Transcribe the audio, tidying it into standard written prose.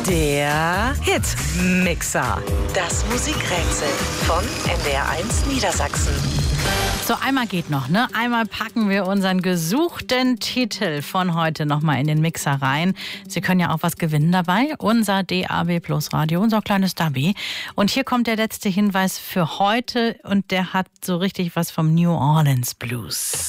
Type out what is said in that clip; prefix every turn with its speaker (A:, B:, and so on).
A: Der Hitmixer. Das Musikrätsel von NDR1 Niedersachsen.
B: So, einmal geht noch, ne? Einmal packen wir unseren gesuchten Titel von heute nochmal in den Mixer rein. Sie können ja auch was gewinnen dabei. Unser DAB Plus Radio, unser kleines Dabi. Und hier kommt der letzte Hinweis für heute und der hat so richtig was vom New Orleans Blues.